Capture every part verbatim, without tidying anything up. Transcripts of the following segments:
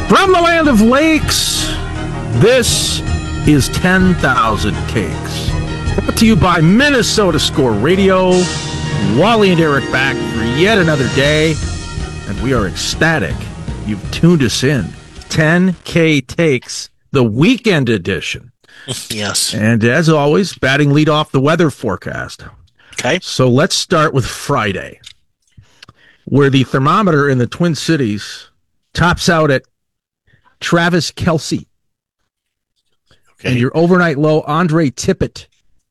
From the land of lakes, this is ten thousand Takes. Brought to you by Minnesota Score Radio. Wally and Eric back for yet another day, and we are ecstatic you've tuned us in. ten K Takes, the weekend edition. Yes. And as always, batting lead off the weather forecast. Okay. So let's start with Friday, where the thermometer in the Twin Cities tops out at Travis Kelce. Okay. And your overnight low, Andre Tippett.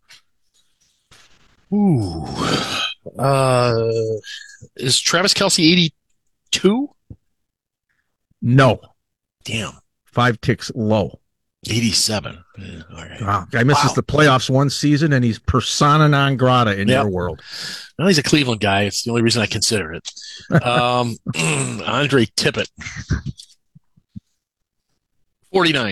Ooh. Uh, is Travis Kelce eighty-two? No. Damn. Five ticks low. eighty-seven. Yeah, all right. Wow. Guy misses Wow. the playoffs one season, and he's persona non grata in Yep. your world. Well, he's a Cleveland guy. It's the only reason I consider it. Um, Andre Tippett. forty-nine.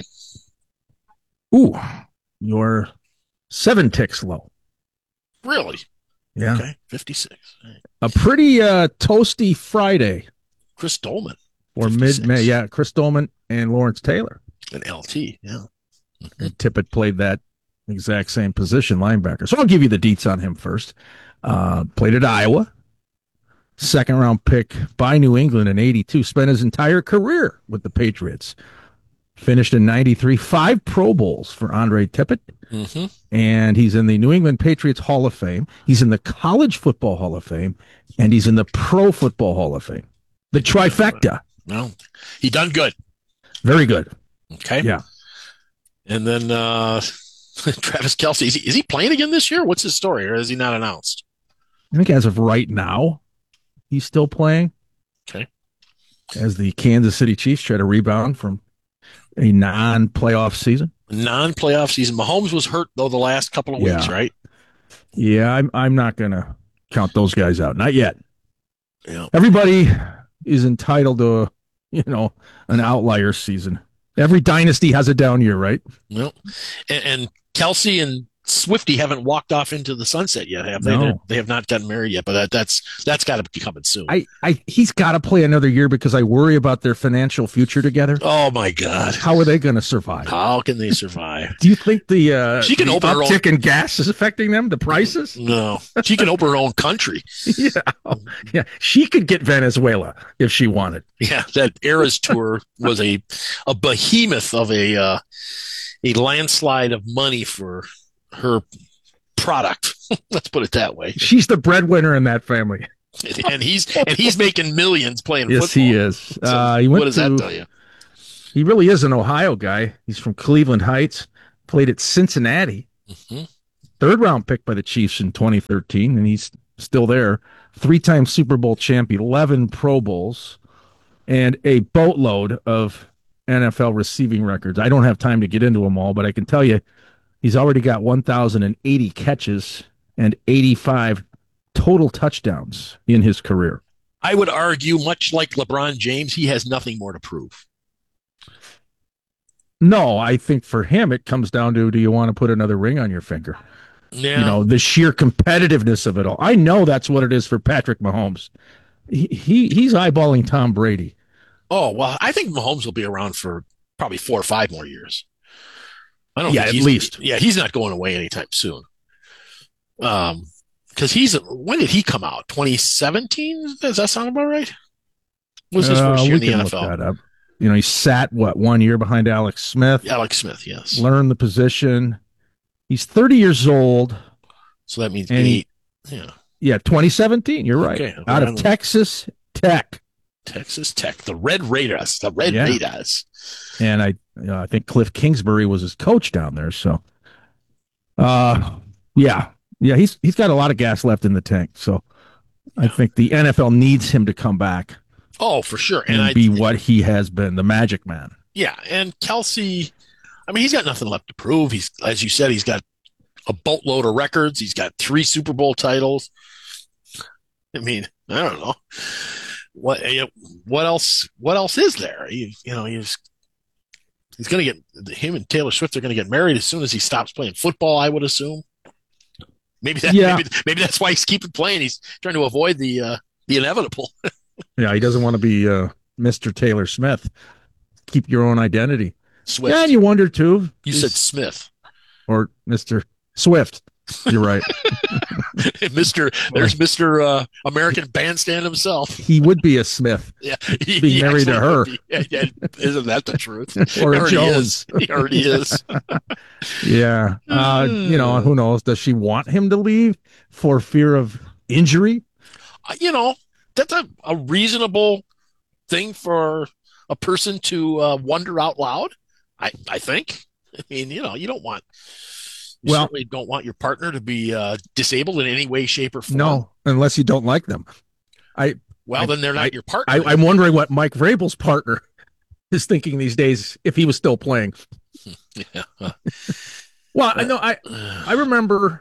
Ooh. You're seven ticks low. Really? Yeah. Okay. fifty-six. All right. A pretty uh, toasty Friday. Chris Dolman. Or fifty-six. mid May. Yeah. Chris Dolman and Lawrence Taylor. An L T. Yeah. And Tippett played that exact same position, linebacker. So I'll give you the deets on him first. Uh, played at Iowa. Second round pick by New England in eighty-two. Spent his entire career with the Patriots. Finished in ninety-three. Five Pro Bowls for Andre Tippett. Mm-hmm. And he's in the New England Patriots Hall of Fame. He's in the College Football Hall of Fame. And he's in the Pro Football Hall of Fame. The trifecta. Well, he done good. Very good. Okay. Yeah. And then uh, Travis Kelce. Is he, is he playing again this year? What's his story? Or is he not announced? I think as of right now, he's still playing. Okay. As the Kansas City Chiefs try to rebound from a non-playoff season. Non-playoff season. Mahomes was hurt, though, the last couple of weeks, Yeah. right? Yeah, I'm I'm not going to count those guys out. Not yet. Yeah. Everybody is entitled to, you know, an outlier season. Every dynasty has a down year, right? Well, and, and Kelsey and Swifty haven't walked off into the sunset yet, have they? No. They're- They have not gotten married yet, but that, that's that's got to be coming soon. I, I he's got to play another year because I worry about their financial future together. oh, my God. How are they going to survive? How can they survive? Do you think the uh, She can the open her own- uptick in gas is affecting them? The prices? No. She can open her own country. Yeah, yeah. She could get Venezuela if she wanted. Yeah, that Eras tour was a a behemoth of a uh, a landslide of money for her product. Let's put it that way. She's the breadwinner in that family. And he's and he's making millions playing Yes, football. he is. So Uh, he went what does to, that tell you? He really is an Ohio guy. He's from Cleveland Heights. Played at Cincinnati. hmm Third round pick by the Chiefs in twenty thirteen, and he's still there. Three-time Super Bowl champ, eleven Pro Bowls, and a boatload of N F L receiving records. I don't have time to get into them all, but I can tell you he's already got one thousand eighty catches and eighty-five total touchdowns in his career. I would argue, much like LeBron James, he has nothing more to prove. No, I think for him it comes down to, do you want to put another ring on your finger? Yeah. You know, the sheer competitiveness of it all. I know that's what it is for Patrick Mahomes. He, he he's eyeballing Tom Brady. Oh, well, I think Mahomes will be around for probably four or five more years. I don't Yeah, think at he's- least. Yeah, he's not going away anytime soon. Um, because he's when did he come out? twenty seventeen? Does that sound about right? What was his Uh, first year we in the can N look F L? that up. You know, he sat, what, one year behind Alex Smith, Alex Smith, yes. learned the position. He's thirty years old. So that means And he- eight. Yeah, Yeah, twenty seventeen. You're right. Okay, Out right of on. Texas Tech. Texas Tech, the Red Raiders, the Red Yeah. Raiders. And I you know, I think Cliff Kingsbury was his coach down there. So, uh, yeah. Yeah, he's he's got a lot of gas left in the tank. So I think the N F L needs him to come back Oh, for sure. and, And I, be what he has been, the Magic Man. yeah, and Kelsey, I mean, he's got nothing left to prove. He's, as you said, he's got a boatload of records. He's got three Super Bowl titles. I mean, I don't know what you know, what else. What else is there? He, you know, he's he's going to get him and Taylor Swift are going to get married as soon as he stops playing football. I would assume. Maybe that. Yeah. Maybe, maybe that's why he's keeping playing. He's trying to avoid the uh, the inevitable. Yeah, he doesn't want to be uh, Mister Taylor Smith. keep your own identity. Swift. Yeah, and you wonder too. You is, said Smith. Or Mister Swift. You're right. Mister There's Mister Uh, American Bandstand himself. He would be a Smith. Yeah, he, being he married to her. Yeah, yeah, isn't that the truth? Or he already Jones. Is. He already is. Yeah. Uh, you know, who knows? Does she want him to leave for fear of injury? Uh, you know, that's a, a reasonable thing for a person to uh, wonder out loud. I, I think. I mean, you know, you don't want. You well, certainly don't want your partner to be uh, disabled in any way, shape, or form. No, unless you don't like them. I well, I, then they're not I, your partner. I, I'm wondering what Mike Vrabel's partner is thinking these days if he was still playing. Yeah. Well, I know I I remember.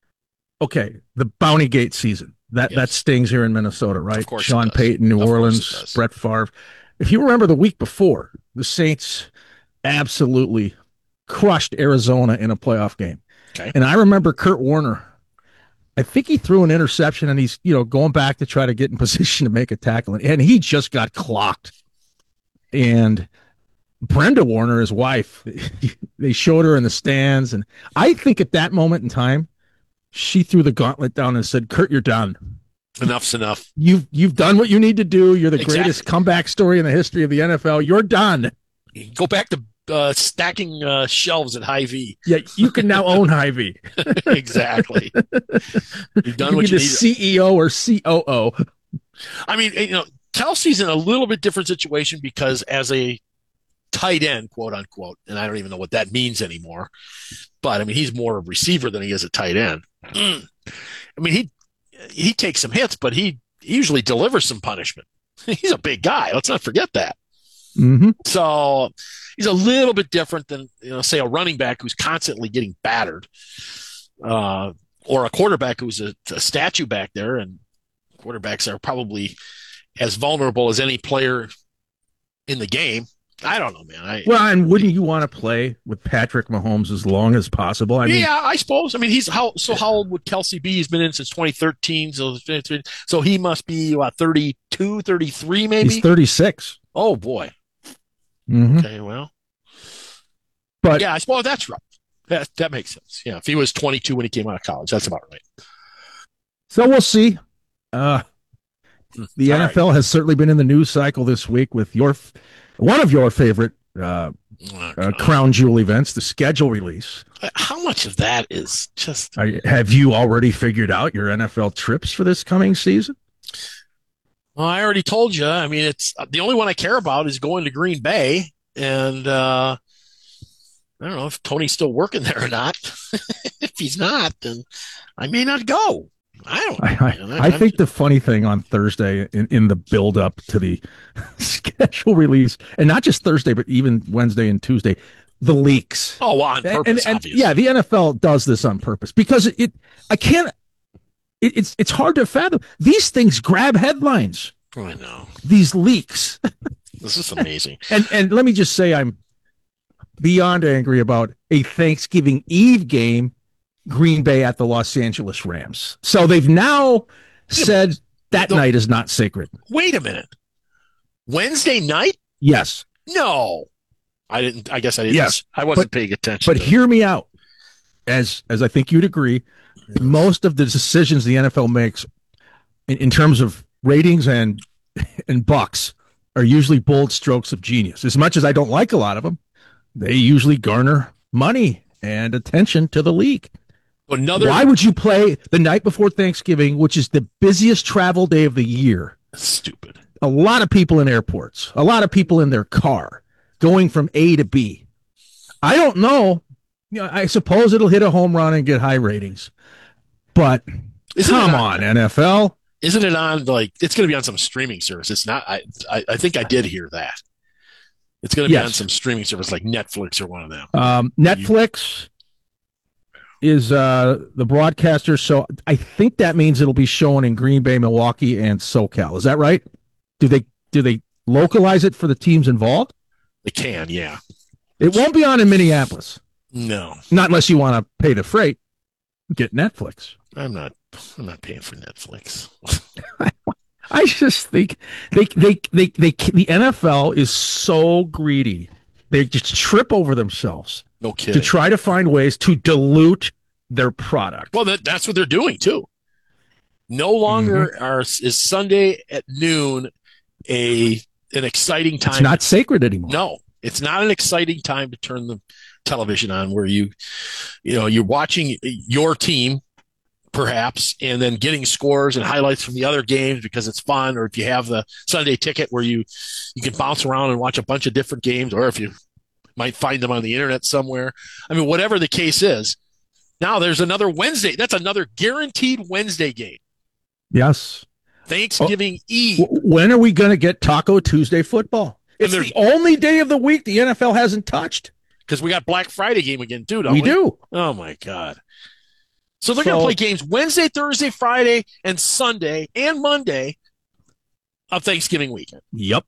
Okay, the Bounty Gate season that yes. that stings here in Minnesota, right? Of course, Sean Payton, New of Orleans, Brett Favre. If you remember the week before, the Saints absolutely crushed Arizona in a playoff game. Okay. And I remember Kurt Warner, I think he threw an interception and he's, you know, going back to try to get in position to make a tackle. And he just got clocked. And Brenda Warner, his wife, they showed her in the stands. And I think at that moment in time, she threw the gauntlet down and said, Kurt, you're done. Enough's enough. You've, you've done what you need to do. You're the exactly. greatest comeback story in the history of the N F L. You're done. Go back to Uh, stacking uh, shelves at Hy-Vee. Yeah, you can now own Hy-Vee. Exactly. You've done you what you need. need. C E O or C O O. I mean, you know, Kelce's in a little bit different situation because as a tight end, quote unquote, and I don't even know what that means anymore, but I mean, he's more a receiver than he is a tight end. I mean, he he takes some hits, but he usually delivers some punishment. He's a big guy. Let's not forget that. Mm-hmm. So he's a little bit different than, you know, say a running back who's constantly getting battered, uh, or a quarterback who's a, a statue back there. And quarterbacks are probably as vulnerable as any player in the game. I don't know, man. I, well, and wouldn't you want to play with Patrick Mahomes as long as possible? I mean, yeah, I suppose. I mean, he's how so? How old would Kelce be? He's been in since twenty thirteen, so so he must be what, thirty-two, thirty-three, maybe. He's thirty-six. Oh boy. Mm-hmm. Okay, well, but yeah, I suppose that's right. That that makes sense. Yeah, if he was twenty-two when he came out of college, that's about right. So we'll see. Uh, the All N F L right. has certainly been in the news cycle this week with your one of your favorite uh, oh, uh, crown jewel events, the schedule release. How much of that is just? Are, have you already figured out your N F L trips for this coming season? Well, I already told you. I mean, it's the only one I care about is going to Green Bay, and uh, I don't know if Tony's still working there or not. If he's not, then I may not go. I don't. I, I, I think the funny thing on Thursday, in, in the build up to the schedule release, and not just Thursday, but even Wednesday and Tuesday, the leaks. Oh, well, on purpose, and, and, obviously. Yeah, the N F L does this on purpose because it. it I can't. It, it's it's hard to fathom. These things grab headlines. Oh, I know. These leaks. This is amazing. and and let me just say, I'm beyond angry about a Thanksgiving Eve game, Green Bay at the Los Angeles Rams. So they've now said that the, night is not sacred. Wait a minute. Wednesday night? Yes. No. I didn't. I guess I didn't. Yes. I wasn't but, paying attention. But hear me out. As as I think you'd agree, most of the decisions the N F L makes in, in terms of ratings and and bucks are usually bold strokes of genius. As much as I don't like a lot of them, they usually garner money and attention to the league. Another. Why would you play the night before Thanksgiving, which is the busiest travel day of the year? Stupid. A lot of people in airports, a lot of people in their car going from A to B. I don't know. You know, I suppose it'll hit a home run and get high ratings. But Isn't come on, on, N F L. Isn't it on, like, it's going to be on some streaming service? It's not, I, I, I think I did hear that. It's going to be yes. on some streaming service like Netflix or one of them. Um, Netflix you... is uh, the broadcaster, so I think that means it'll be shown in Green Bay, Milwaukee, and SoCal. Is that right? Do they do they localize it for the teams involved? They can, yeah. It won't be on in Minneapolis. No. Not unless you want to pay the freight. Get Netflix. I'm not I'm not paying for Netflix. I just think they, they, they, they, the N F L is so greedy. They just trip over themselves No to kidding. try to find ways to dilute their product. Well, that, that's what they're doing too. No longer Mm-hmm. are, is Sunday at noon a an exciting time. It's not sacred anymore. No, it's not an exciting time to turn the television on where you, you know, you're watching your team perhaps, and then getting scores and highlights from the other games because it's fun. Or if you have the Sunday ticket where you, you can bounce around and watch a bunch of different games, or if you might find them on the internet somewhere. I mean, whatever the case is, now there's another Wednesday. That's another guaranteed Wednesday game. Yes. Thanksgiving oh, Eve. When are we going to get Taco Tuesday football? It's the only day of the week the N F L hasn't touched. Because we got Black Friday game again, too, don't we? We do. Oh, my God. So they're so, going to play games Wednesday, Thursday, Friday, and Sunday, and Monday of Thanksgiving weekend. Yep.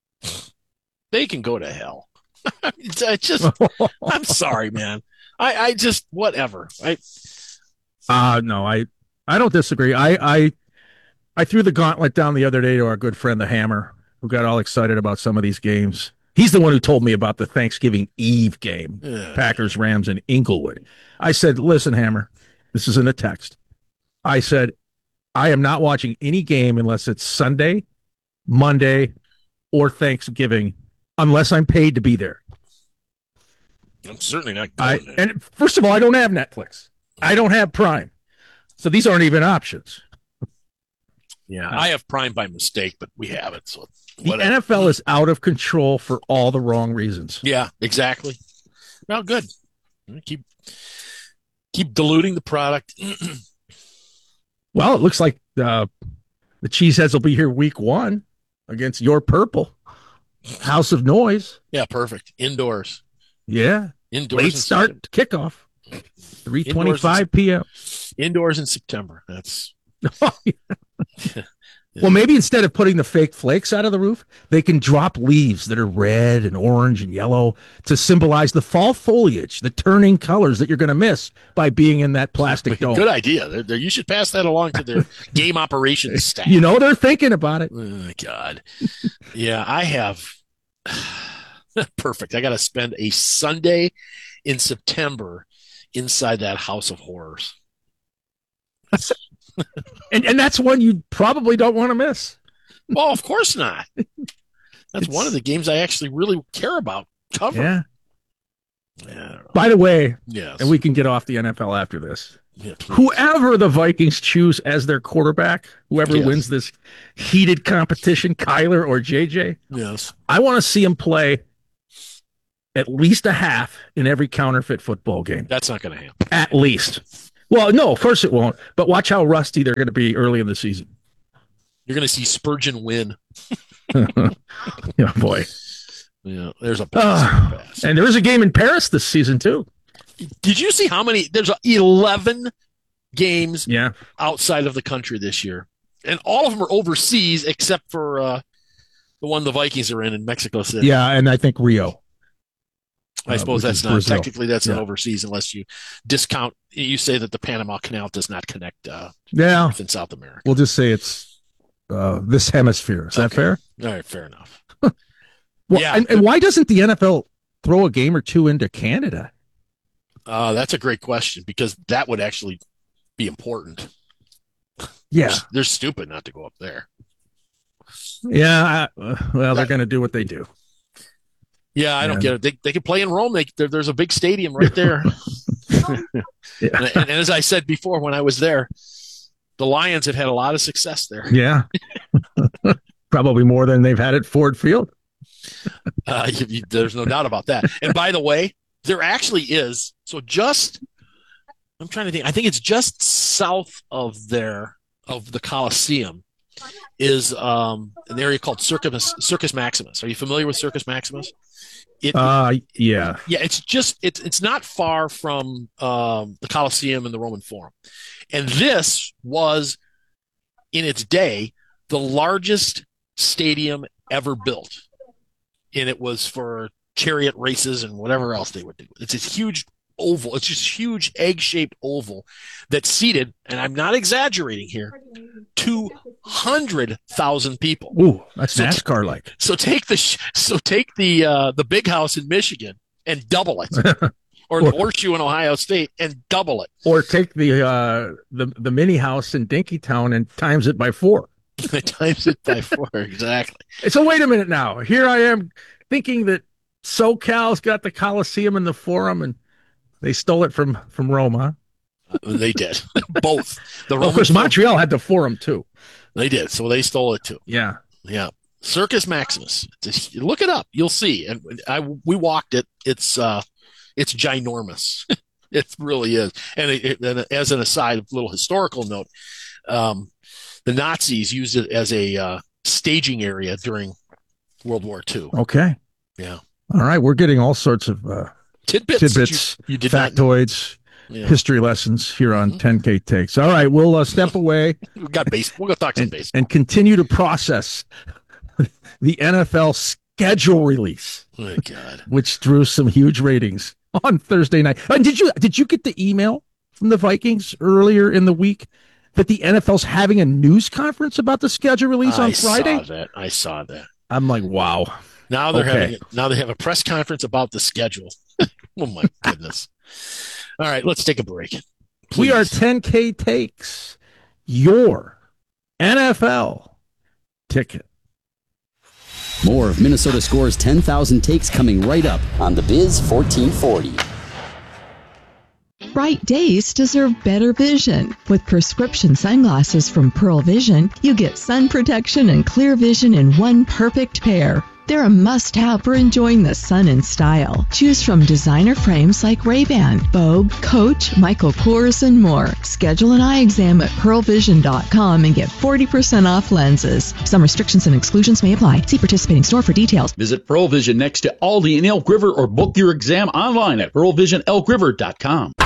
They can go to hell. I just, I'm sorry, man. I, I just, whatever. I, uh, no, I, I don't disagree. I, I, I threw the gauntlet down the other day to our good friend, the Hammer, who got all excited about some of these games. He's the one who told me about the Thanksgiving Eve game, yeah. Packers, Rams, in Inglewood. I said, listen, Hammer, this is in a text. I said, I am not watching any game unless it's Sunday, Monday, or Thanksgiving, unless I'm paid to be there. I'm certainly not going I, there. And first of all, I don't have Netflix. I don't have Prime. So these aren't even options. Yeah, I have Prime by mistake, but we have it. So whatever. The N F L is out of control for all the wrong reasons. Yeah, exactly. Well, good. Keep keep diluting the product. Well, it looks like uh, the Cheeseheads will be here week one against your Purple House of Noise. Yeah, perfect. Indoors. Yeah, indoors. Late start kickoff. three twenty-five p.m. Indoors in September. That's. Oh, yeah. Well, maybe instead of putting the fake flakes out of the roof, they can drop leaves that are red and orange and yellow to symbolize the fall foliage, the turning colors that you're going to miss by being in that plastic dome. Good idea. They're, they're, you should pass that along to their game operations staff. You know, they're thinking about it. Oh, my God. Yeah, I have. Perfect. I got to spend a Sunday in September inside that house of horrors. and and that's one you probably don't want to miss. Well, of course not. That's it's, one of the games I actually really care about covering. Yeah. Yeah. By the way, yes. and we can get off the N F L after this. Yeah, whoever the Vikings choose as their quarterback, whoever yes. wins this heated competition, Kyler or J J, yes, I want to see him play at least a half in every counterfeit football game. That's not going to happen. At least. Well, no, of course it won't. But watch how rusty they're going to be early in the season. You're going to see Spurgeon win. Yeah, boy. Yeah, there's a pass. Uh, pass. And there is a game in Paris this season, too. Did you see how many? There's eleven games yeah. outside of the country this year. And all of them are overseas except for uh, the one the Vikings are in in Mexico City. Yeah, and I think Rio. I suppose uh, that's not Brazil. Technically that's yeah. an overseas unless you discount. You say that the Panama Canal does not connect uh, yeah. North and South America. We'll just say it's uh, this hemisphere. Is okay. that fair? All right, fair enough. well, yeah, and, and why doesn't the N F L throw a game or two into Canada? Uh, that's a great question because that would actually be important. Yeah, they're, they're stupid not to go up there. Yeah, I, uh, well, they're going to do what they do. Yeah, I don't get it. They they can play in Rome. They, there's a big stadium right there. yeah. and, and, and as I said before, when I was there, the Lions have had a lot of success there. Yeah, probably more than they've had at Ford Field. uh, you, you, there's no doubt about that. And by the way, there actually is. So just, I'm trying to think. I think it's just south of there of the Coliseum is um, an area called Circus Circus Maximus. Are you familiar with Circus Maximus? It, uh, yeah. Yeah, it's just, it's it's not far from um, the Coliseum and the Roman Forum. And this was, in its day, the largest stadium ever built. And it was for chariot races and whatever else they would do. It's this huge oval. It's just huge egg-shaped oval that seated, and I'm not exaggerating here, two hundred thousand people. Ooh, that's So t- NASCAR like. So take the sh- so take the uh, the big house in Michigan and double it, or the horseshoe in Ohio State and double it, or take the uh, the the mini house in Dinkytown and times it by four. times it by four exactly. So wait a minute now. Here I am thinking that SoCal's got the Coliseum and the Forum, and they stole it from from Roma. They did both. The Well, of course, Montreal had the Forum too. They did, so they stole it too. Yeah, yeah. Circus Maximus. Just look it up. You'll see. And I we walked it. It's uh, it's ginormous. It really is. And, it, and as an aside, a little historical note, um, the Nazis used it as a uh, staging area during World War Two. Okay. Yeah. All right, we're getting all sorts of uh, tidbits, tidbits, you, you did factoids. Yeah. History lessons here on mm-hmm. ten K Takes. All right, we'll uh, step away. we got base. We'll go talk some and, baseball and continue to process the N F L schedule release. Oh God, which drew some huge ratings on Thursday night. And did you did you get the email from the Vikings earlier in the week that the N F L's having a news conference about the schedule release I on Friday? I saw that. I saw that. I'm like, wow. Now they're okay. having now they have a press conference about the schedule. Oh my goodness. All right, let's take a break. Please. We are ten K Takes, your N F L ticket. More of Minnesota Score's ten thousand takes coming right up on the Biz fourteen forty. Bright days deserve better vision. With prescription sunglasses from Pearl Vision, you get sun protection and clear vision in one perfect pair. They're a must-have for enjoying the sun in style. Choose from designer frames like Ray-Ban, Vogue, Coach, Michael Kors, and more. Schedule an eye exam at pearl vision dot com and get forty percent off lenses. Some restrictions and exclusions may apply. See participating store for details. Visit Pearl Vision next to Aldi in Elk River or book your exam online at pearl vision elk river dot com.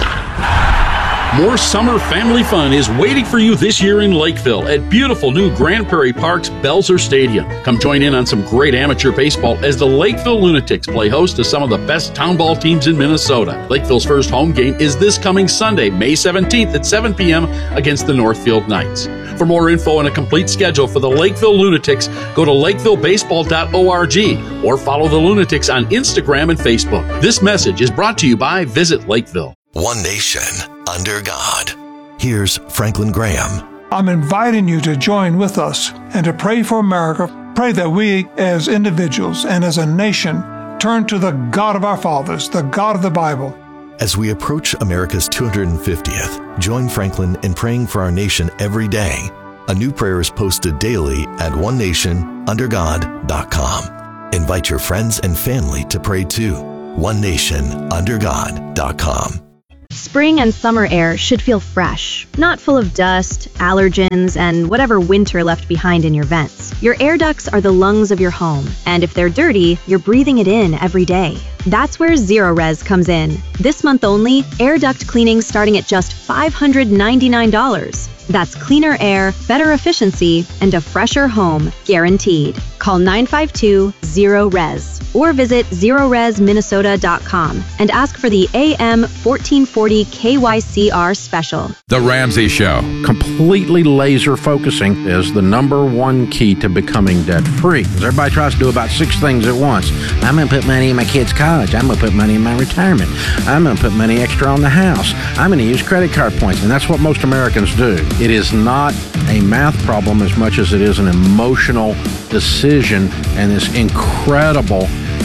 More summer family fun is waiting for you this year in Lakeville at beautiful new Grand Prairie Park's Belzer Stadium. Come join in on some great amateur baseball as the Lakeville Lunatics play host to some of the best town ball teams in Minnesota. Lakeville's first home game is this coming Sunday, May seventeenth at seven p.m. against the Northfield Knights. For more info and a complete schedule for the Lakeville Lunatics, go to lakeville baseball dot org or follow the Lunatics on Instagram and Facebook. This message is brought to you by Visit Lakeville. One nation under God. Here's Franklin Graham. I'm inviting you to join with us and to pray for America. Pray that we as individuals and as a nation turn to the God of our fathers, the God of the Bible. As we approach America's two hundred fiftieth, join Franklin in praying for our nation every day. A new prayer is posted daily at one nation under god dot com. Invite your friends and family to pray too. one nation under god dot com. Spring and summer air should feel fresh, not full of dust, allergens, and whatever winter left behind in your vents. Your air ducts are the lungs of your home, and if they're dirty, you're breathing it in every day. That's where Zerorez comes in. This month only, air duct cleaning starting at just five hundred ninety-nine dollars. That's cleaner air, better efficiency, and a fresher home, guaranteed. Call nine five two, zero res or visit zero res minnesota dot com and ask for the A M fourteen forty K Y C R special. The Ramsey Show. Completely laser focusing is the number one key to becoming debt-free. Because everybody tries to do about six things at once. I'm going to put money in my kids' college. I'm going to put money in my retirement. I'm going to put money extra on the house. I'm going to use credit card points. And that's what most Americans do. It is not a math problem as much as it is an emotional decision and this incredible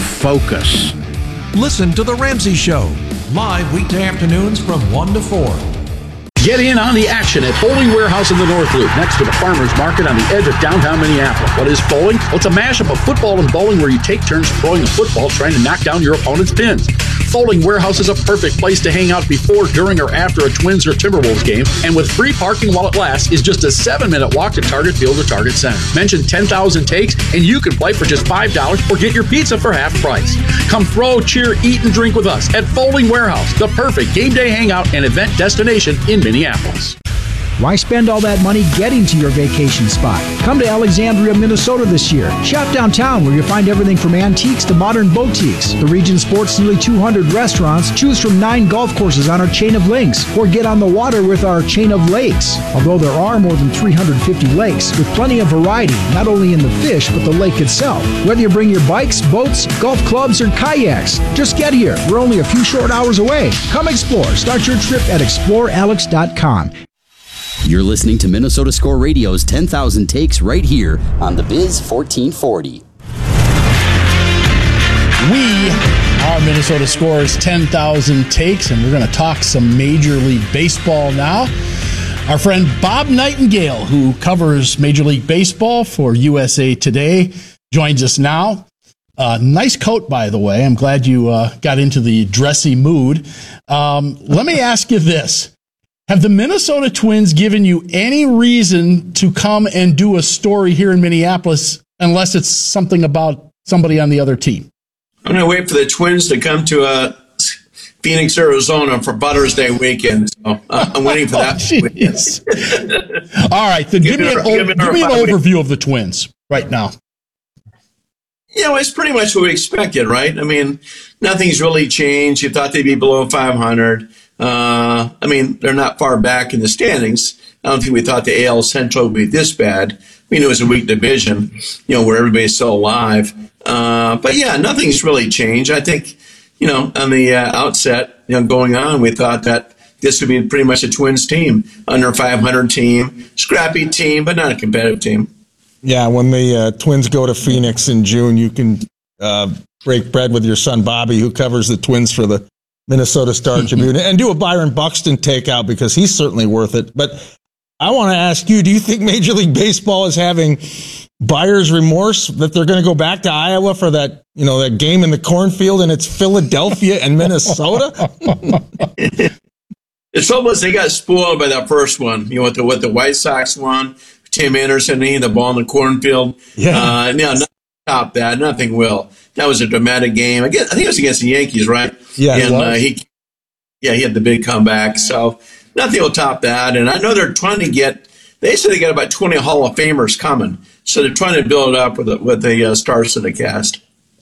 focus. Listen to The Ramsey Show, live weekday afternoons from one to four. Get in on the action at Bowling Warehouse in the North Loop, next to the Farmers Market on the edge of downtown Minneapolis. What is bowling? Well, it's a mashup of football and bowling where you take turns throwing a football trying to knock down your opponent's pins. Bowling Warehouse is a perfect place to hang out before, during, or after a Twins or Timberwolves game, and with free parking while it lasts, is just a seven-minute walk to Target Field or Target Center. Mention ten thousand takes, and you can play for just five dollars or get your pizza for half price. Come throw, cheer, eat, and drink with us at Bowling Warehouse, the perfect game day hangout and event destination in Minneapolis. Why spend all that money getting to your vacation spot? Come to Alexandria, Minnesota this year. Shop downtown where you'll find everything from antiques to modern boutiques. The region sports nearly two hundred restaurants. Choose from nine golf courses on our chain of links, or get on the water with our chain of lakes. Although there are more than three hundred fifty lakes, with plenty of variety, not only in the fish, but the lake itself. Whether you bring your bikes, boats, golf clubs, or kayaks, just get here. We're only a few short hours away. Come explore. Start your trip at explore alex dot com. You're listening to Minnesota Score Radio's ten thousand Takes right here on the Biz fourteen forty. We are Minnesota Score's ten thousand Takes, and we're going to talk some Major League Baseball now. Our friend Bob Nightingale, who covers Major League Baseball for U S A Today, joins us now. Uh, nice coat, by the way. I'm glad you uh, got into the dressy mood. Um, let me ask you this. Have the Minnesota Twins given you any reason to come and do a story here in Minneapolis, unless it's something about somebody on the other team? I'm going to wait for the Twins to come to uh, Phoenix, Arizona for Butters Day weekend. So uh, I'm waiting for that. Oh, all right, then give, give me an, give me give me an overview of the Twins right now. You know, it's pretty much what we expected, right? I mean, nothing's really changed. You thought they'd be below five hundred. Uh, I mean, they're not far back in the standings. I don't think we thought the A L Central would be this bad. We knew it was a weak division, you know, where everybody's still alive. Uh, but yeah, nothing's really changed. I think, you know, on the uh, outset, you know, going on, we thought that this would be pretty much a Twins team, under five hundred team, scrappy team, but not a competitive team. Yeah, when the uh, Twins go to Phoenix in June, you can uh, break bread with your son Bobby, who covers the Twins for the Minnesota Star Tribune, and do a Byron Buxton takeout because he's certainly worth it. But I want to ask you, do you think Major League Baseball is having buyer's remorse that they're going to go back to Iowa for that, you know, that game in the cornfield, and it's Philadelphia and Minnesota? It's almost they got spoiled by that first one, you know, what the, what the White Sox won. Tim Anderson hitting the ball in the cornfield. Yeah. Uh, no, nothing top that. Nothing will. That was a dramatic game. Again, I think it was against the Yankees, right? Yeah, and uh, he, yeah, he had the big comeback. So nothing will top that. And I know they're trying to get. They said they got about twenty Hall of Famers coming, so they're trying to build it up with the, with the uh, stars of the cast.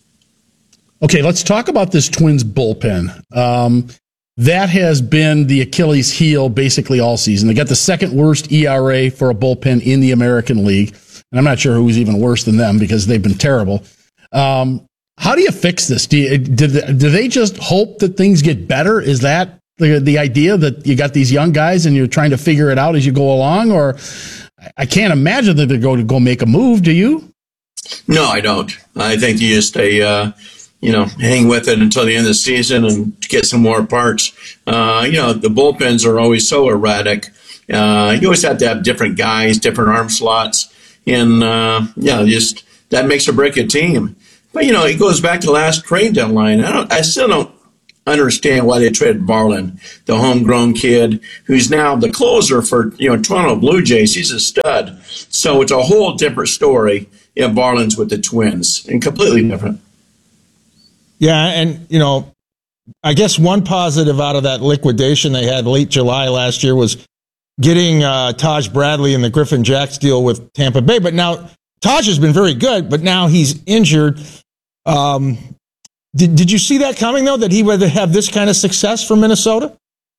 Okay, let's talk about this Twins bullpen. Um, that has been the Achilles heel basically all season. They got the second worst E R A for a bullpen in the American League. And I'm not sure who's even worse than them because they've been terrible. Um, how do you fix this? Do, you, do, they, do they just hope that things get better? Is that the, the idea, that you got these young guys and you're trying to figure it out as you go along? Or I can't imagine that they're going to go make a move. Do you? No, I don't. I think you just stay, uh, you know, hang with it until the end of the season and get some more parts. Uh, you know, the bullpens are always so erratic. Uh, you always have to have different guys, different arm slots. And, uh, yeah, just that makes or break a team. But, you know, it goes back to the last trade deadline. I don't, I still don't understand why they traded Varland, the homegrown kid, who's now the closer for, you know, Toronto Blue Jays. He's a stud. So it's a whole different story if Varland's with the Twins, and completely different. Yeah, and, you know, I guess one positive out of that liquidation they had late July last year was getting uh, Taj Bradley in the Griffin Jacks deal with Tampa Bay. But now Taj has been very good, but now he's injured. Um, did, did you see that coming, though, that he would have this kind of success for Minnesota?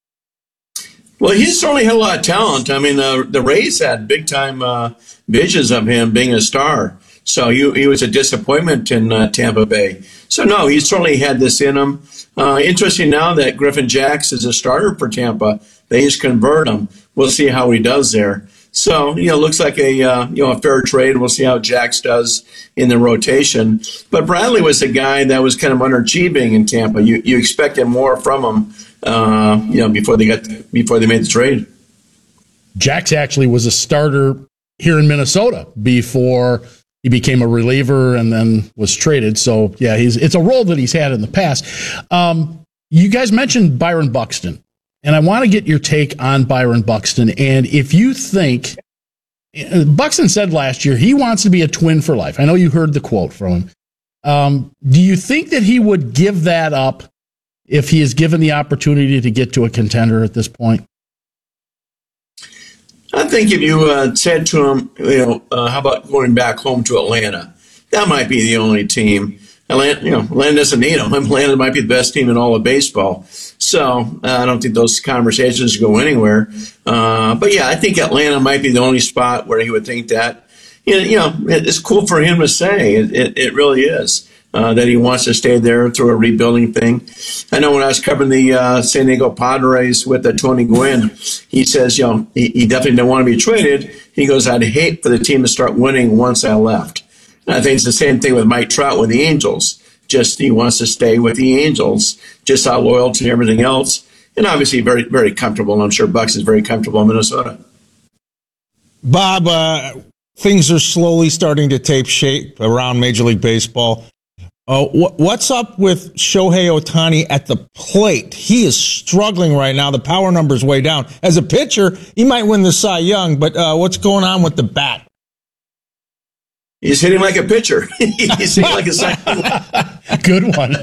Well, he's certainly had a lot of talent. I mean, uh, the Rays had big-time uh, visions of him being a star. So he, he was a disappointment in uh, Tampa Bay. So, no, he certainly had this in him. Uh, interesting now that Griffin Jacks is a starter for Tampa. They just convert him. We'll see how he does there. So, you know, looks like a uh, you know a fair trade. We'll see how Jacks does in the rotation. But Bradley was a guy that was kind of underachieving in Tampa. You you expected more from him, uh, you know, before they got before they made the trade. Jacks actually was a starter here in Minnesota before he became a reliever and then was traded. So, yeah, he's it's a role that he's had in the past. Um, you guys mentioned Byron Buxton, and I want to get your take on Byron Buxton. And if you think, Buxton said last year he wants to be a Twin for life. I know you heard the quote from him. Um, do you think that he would give that up if he is given the opportunity to get to a contender at this point? I think if you uh, said to him, you know, uh, how about going back home to Atlanta? That might be the only team. Atlanta, you know, Atlanta doesn't need him. Atlanta might be the best team in all of baseball. So uh, I don't think those conversations go anywhere. Uh, but yeah, I think Atlanta might be the only spot where he would think that. You know, it's cool for him to say. It, it, it really is. Uh, that he wants to stay there through a rebuilding thing. I know when I was covering the uh, San Diego Padres with uh, Tony Gwynn, he says, you know, he, he definitely didn't want to be traded. He goes, I'd hate for the team to start winning once I left. And I think it's the same thing with Mike Trout with the Angels. Just he wants to stay with the Angels, just out loyalty and everything else. And obviously very, very comfortable. And I'm sure Bucks is very comfortable in Minnesota. Bob, uh, things are slowly starting to take shape around Major League Baseball. Uh, wh- what's up with Shohei Ohtani at the plate? He is struggling right now. The power number's way down. As a pitcher, he might win the Cy Young, but uh, what's going on with the bat? He's hitting like a pitcher. He's hitting like a Cy Young. Good one.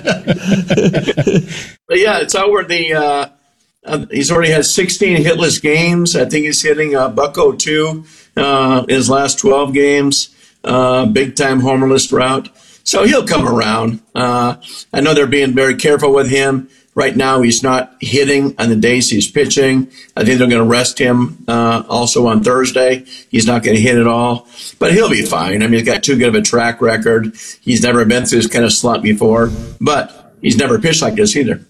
But yeah, it's over the. Uh, uh, he's already had sixteen hitless games. I think he's hitting uh, buck oh two uh, in his last twelve games. Uh, big time homerless drought. So he'll come around. Uh, I know they're being very careful with him. Right now, he's not hitting on the days he's pitching. I think they're going to rest him uh, also on Thursday. He's not going to hit at all. But he'll be fine. I mean, he's got too good of a track record. He's never been through this kind of slump before. But he's never pitched like this either.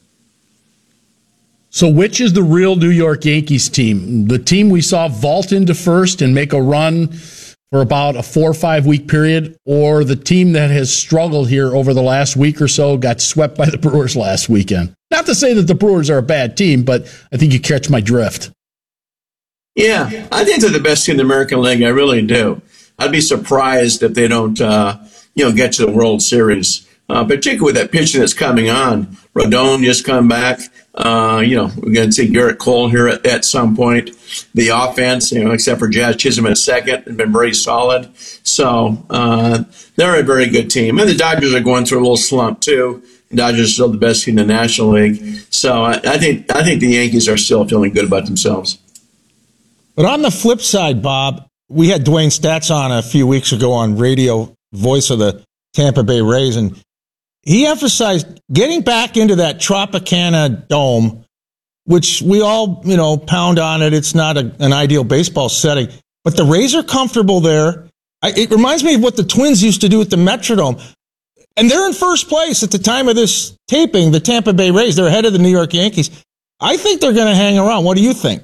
So which is the real New York Yankees team? The team we saw vault into first and make a run for about a four or five week period, or the team that has struggled here over the last week or so, got swept by the Brewers last weekend? Not to say that the Brewers are a bad team, but I think you catch my drift. Yeah, I think they're the best team in the American League. I really do. I'd be surprised if they don't, uh, you know, get to the World Series, uh, particularly with that pitching that's coming on. Rodon just come back. Uh, you know, we're going to see Garrett Cole here at, at some point. The offense, you know, except for Jazz Chisholm at second, has been very solid. So uh, they're a very good team. And the Dodgers are going through a little slump, too. The Dodgers are still the best team in the National League. So I, I think I think the Yankees are still feeling good about themselves. But on the flip side, Bob, we had Dwayne Statz on a few weeks ago on radio, voice of the Tampa Bay Rays, and he emphasized getting back into that Tropicana Dome, which we all, you know, pound on it. It's not a, an ideal baseball setting, but the Rays are comfortable there. I, it reminds me of what the Twins used to do at the Metrodome. And they're in first place at the time of this taping, the Tampa Bay Rays. They're ahead of the New York Yankees. I think they're going to hang around. What do you think?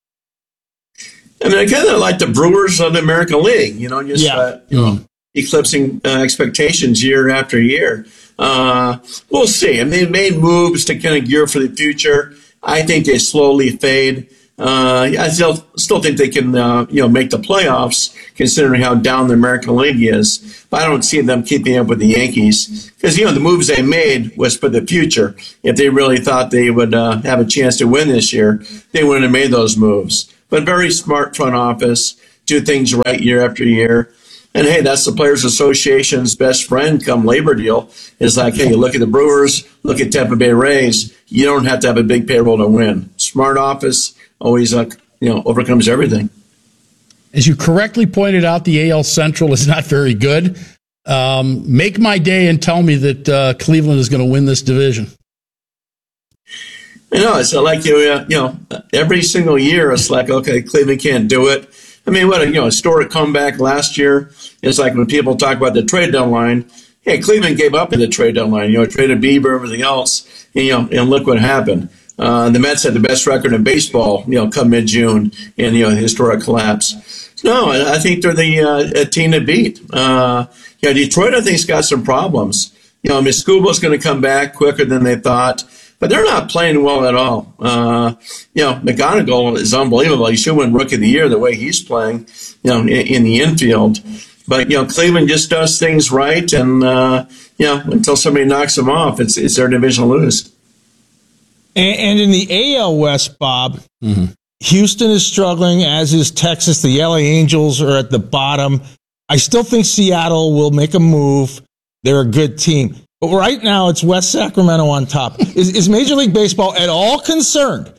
I mean, I kind of like the Brewers of the American League, you know, just, yeah. uh, you know, eclipsing uh, expectations year after year. Uh, we'll see. I mean, they made moves to kind of gear for the future. I think they slowly fade. Uh, I still still think they can, uh, you know, make the playoffs, considering how down the American League is. But I don't see them keeping up with the Yankees because, you know, the moves they made was for the future. If they really thought they would uh, have a chance to win this year, they wouldn't have made those moves. But very smart front office, do things right year after year. And, hey, that's the Players Association's best friend come labor deal. It's like, hey, you look at the Brewers, look at Tampa Bay Rays. You don't have to have a big payroll to win. Smart office always, uh, you know, overcomes everything. As you correctly pointed out, the A L Central is not very good. Um, make my day and tell me that uh, Cleveland is going to win this division. You know, it's like, you, uh, you know, every single year it's like, okay, Cleveland can't do it. I mean, what a, you know, historic comeback last year. It's like when people talk about the trade deadline, hey, Cleveland gave up at the trade deadline, you know, traded Bieber, everything else, and, you know, and look what happened. Uh, the Mets had the best record in baseball, you know, come mid-June in, you know, historic collapse. No, I think they're the uh, team to beat. Uh, you know, Detroit, I think, has got some problems. You know, Miscubo's going to come back quicker than they thought, but they're not playing well at all. Uh, you know, McGonigal is unbelievable. He should win Rookie of the Year the way he's playing, you know, in, in the infield. But, you know, Cleveland just does things right, and, uh, you know, until somebody knocks them off, it's, it's their division to lose. And, and in the A L West, Bob, mm-hmm. Houston is struggling, as is Texas. The L A Angels are at the bottom. I still think Seattle will make a move. They're a good team. But right now, it's West Sacramento on top. Is, is Major League Baseball at all concerned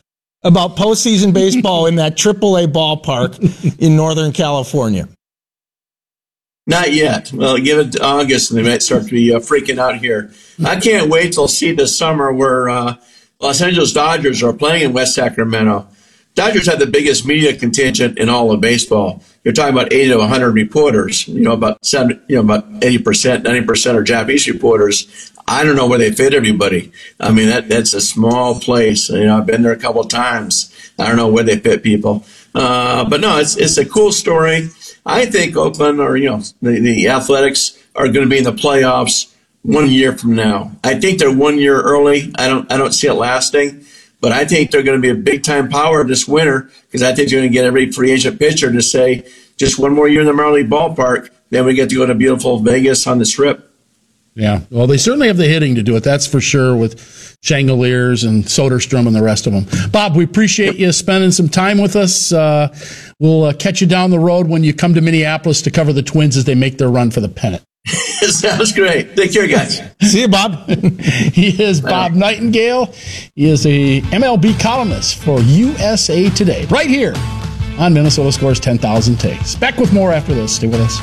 about postseason baseball in that triple A ballpark in Northern California? Not yet. Well, give it to August and they might start to be uh, freaking out here. I can't wait till see this summer where uh, Los Angeles Dodgers are playing in West Sacramento. Dodgers have the biggest media contingent in all of baseball. You're talking about eighty to one hundred reporters. You know, about seventy, you know, about eighty percent, ninety percent are Japanese reporters. I don't know where they fit everybody. I mean, that that's a small place. You know, I've been there a couple of times. I don't know where they fit people. Uh, but no, it's it's a cool story. I think Oakland or, you know, the, the Athletics are going to be in the playoffs one year from now. I think they're one year early. I don't I don't see it lasting. But I think they're going to be a big-time power this winter because I think they're going to get every free agent pitcher to say, just one more year in the Minor League ballpark, then we get to go to beautiful Vegas on the Strip. Yeah, well, they certainly have the hitting to do it, that's for sure, with Chandeliers and Soderstrom and the rest of them. Bob, we appreciate you spending some time with us. Uh, we'll uh, catch you down the road when you come to Minneapolis to cover the Twins as they make their run for the pennant. Sounds great. Take care, guys. See you, Bob. He is Bob Nightingale. He is a M L B columnist for U S A Today, right here on Minnesota Scores ten thousand Takes. Back with more after this. Stay with us.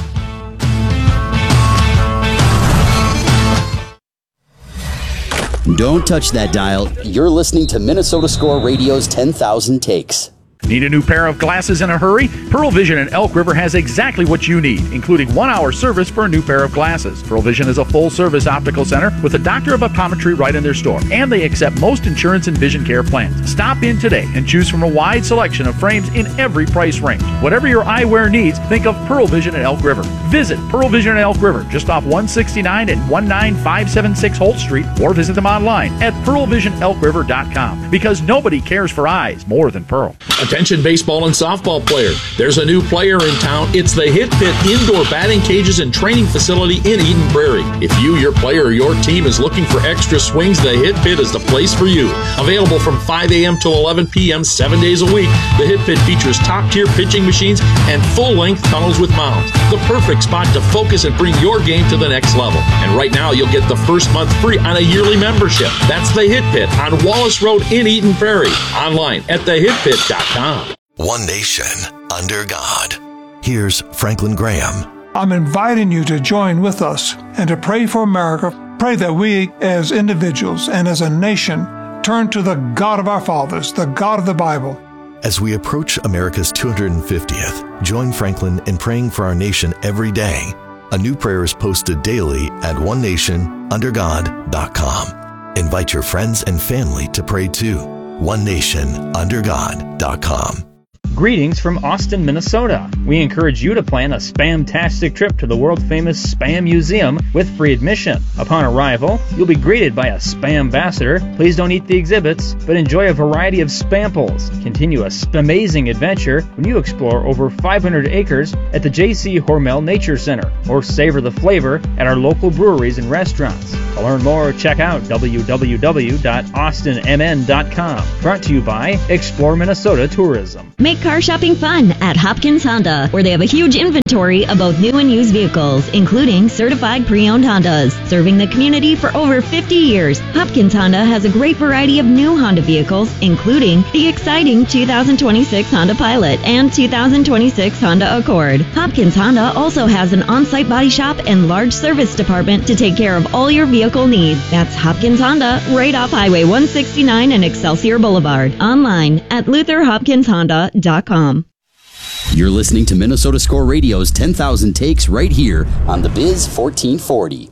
Don't touch that dial. You're listening to Minnesota Score Radio's ten thousand Takes. Need a new pair of glasses in a hurry? Pearl Vision in Elk River has exactly what you need, including one-hour service for a new pair of glasses. Pearl Vision is a full-service optical center with a doctor of optometry right in their store, and they accept most insurance and vision care plans. Stop in today and choose from a wide selection of frames in every price range. Whatever your eyewear needs, think of Pearl Vision in Elk River. Visit Pearl Vision in Elk River, just off one sixty-nine and one nine five seven six Holt Street, or visit them online at pearl vision elk river dot com, because nobody cares for eyes more than Pearl. Attention baseball and softball players. There's a new player in town. It's the Hit Pit Indoor Batting Cages and Training Facility in Eden Prairie. If you, your player, or your team is looking for extra swings, the Hit Pit is the place for you. Available from five a.m. to eleven p.m. seven days a week, the Hit Pit features top-tier pitching machines and full-length tunnels with mounds. The perfect spot to focus and bring your game to the next level. And right now, you'll get the first month free on a yearly membership. That's the Hit Pit on Wallace Road in Eden Prairie. Online at the hit pit dot com. One nation under God. Here's Franklin Graham. I'm inviting you to join with us and to pray for America. Pray that we as individuals and as a nation turn to the God of our fathers, the God of the Bible. As we approach America's two hundred fiftieth, join Franklin in praying for our nation every day. A new prayer is posted daily at one nation under god dot com. Invite your friends and family to pray too. one nation under god dot com. Greetings from Austin, Minnesota. We encourage you to plan a spam-tastic trip to the world-famous Spam Museum with free admission. Upon arrival, you'll be greeted by a Spam ambassador. Please don't eat the exhibits, but enjoy a variety of Spamples. Continue a amazing adventure when you explore over five hundred acres at the J C Hormel Nature Center, or savor the flavor at our local breweries and restaurants. To learn more, check out w w w dot austin m n dot com. Brought to you by Explore Minnesota Tourism. Make car shopping fun at Hopkins Honda, where they have a huge inventory of both new and used vehicles, including certified pre-owned Hondas. Serving the community for over fifty years, Hopkins Honda has a great variety of new Honda vehicles, including the exciting two thousand twenty-six Honda Pilot and two thousand twenty-six Honda Accord. Hopkins Honda also has an on-site body shop and large service department to take care of all your vehicle needs. That's Hopkins Honda, right off Highway one sixty-nine and Excelsior Boulevard. Online at luther hopkins honda dot com. You're listening to Minnesota Score Radio's ten thousand Takes right here on the Biz fourteen forty.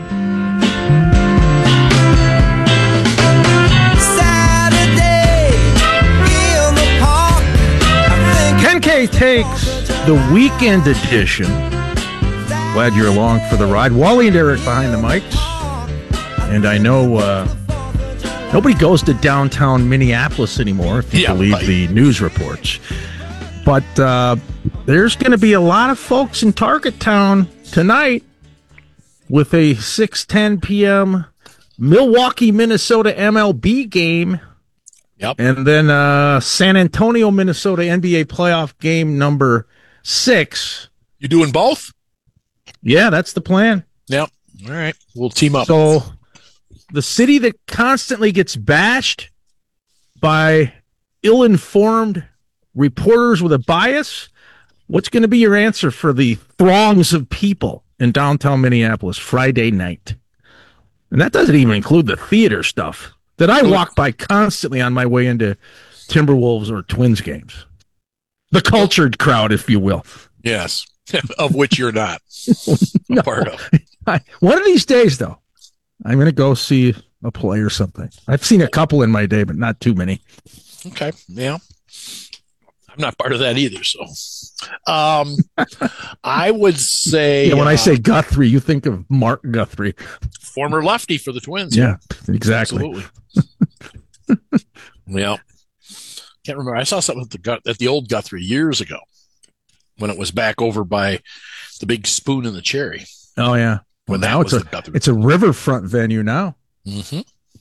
ten K Takes, the weekend edition. Glad you're along for the ride. Wally and Eric behind the mics. And I know uh, nobody goes to downtown Minneapolis anymore, if you yeah, believe right. the news reports. But uh, there's going to be a lot of folks in Target Town tonight with a six ten p.m. Milwaukee, Minnesota M L B game. Yep. And then uh, San Antonio, Minnesota N B A playoff game number six. You doing both? Yeah, that's the plan. Yep. All right. We'll team up. So the city that constantly gets bashed by ill-informed reporters with a bias? What's going to be your answer for the throngs of people in downtown Minneapolis Friday night? And that doesn't even include the theater stuff that I walk by constantly on my way into Timberwolves or Twins games. The cultured crowd, if you will. Yes, of which you're not no. a part of. One of these days, though, I'm going to go see a play or something. I've seen a couple in my day, but not too many. Okay, yeah. I'm not part of that either, so. Um, I would say... Yeah, when uh, I say Guthrie, you think of Mark Guthrie. Former lefty for the Twins. Yeah, exactly. Absolutely. Yeah. Can't remember. I saw something at the, Gut- at the old Guthrie years ago when it was back over by the Big Spoon and the Cherry. Oh, yeah. Well, When that now it's was a, the Guthrie. it's a riverfront venue now. Mm-hmm.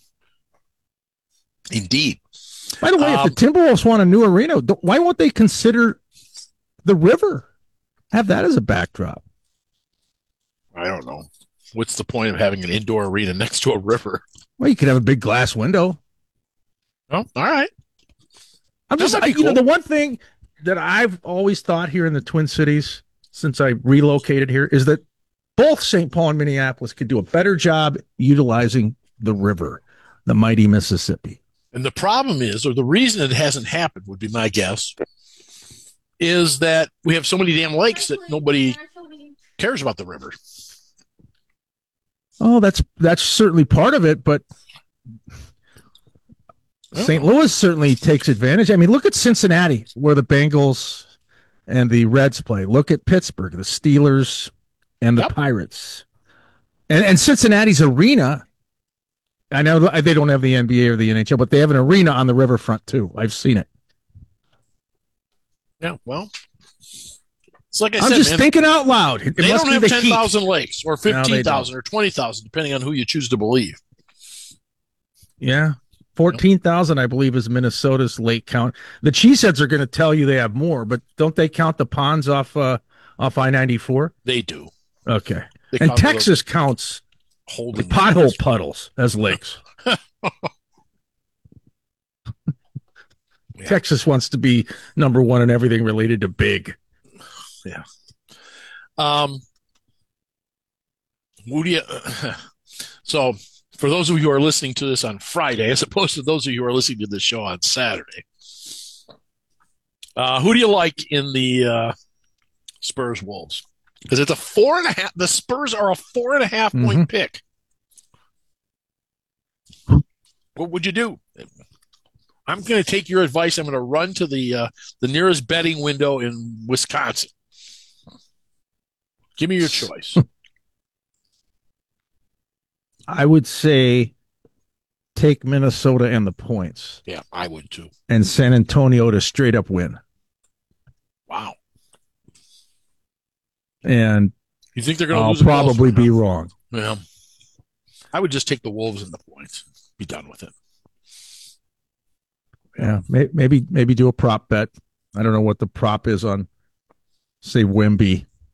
Indeed. By the way, Um, if the Timberwolves want a new arena, th- why won't they consider the river? Have that as a backdrop. I don't know. What's the point of having an indoor arena next to a river? Well, you could have a big glass window. Oh, all right. I'm That just, might I, be you know, cool. the one thing that I've always thought here in the Twin Cities since I relocated here is that both Saint Paul and Minneapolis could do a better job utilizing the river, the mighty Mississippi. And the problem is, or the reason it hasn't happened would be my guess, is that we have so many damn lakes that nobody cares about the river. Oh, that's that's certainly part of it, but Saint Louis certainly takes advantage. I mean, look at Cincinnati, where the Bengals and the Reds play. Look at Pittsburgh, the Steelers and the Yep. Pirates. And, and Cincinnati's arena, I know they don't have the N B A or the N H L, but they have an arena on the riverfront, too. I've seen it. Yeah, well, it's like I I'm said, just man, thinking out loud. It they must don't be have the ten heat. thousand lakes or No, they fifteen thousand don't. or twenty thousand, depending on who you choose to believe. Yeah. fourteen thousand, I believe, is Minnesota's lake count. The Cheeseheads are going to tell you they have more, but don't they count the ponds off uh, off I ninety-four? They do. Okay. They And count those Texas counts the holding pothole puddles as lakes. Texas wants to be number one in everything related to big. Yeah. Um. Would you, so, for those of you who are listening to this on Friday, as opposed to those of you who are listening to this show on Saturday, uh, who do you like in the uh, Spurs Wolves? Because it's a four and a half. The Spurs are a four and a half point Mhm. pick. What would you do? I'm going to take your advice. I'm going to run to the uh, the nearest betting window in Wisconsin. Give me your choice. I would say take Minnesota and the points Yeah, I would too. and San Antonio to straight up win. Wow. And You think they're going to I'll lose? a goal probably for be now? wrong. Yeah. I would just take the Wolves and the points. Be done with it. Yeah, may, maybe maybe do a prop bet. I don't know what the prop is on, say, Wemby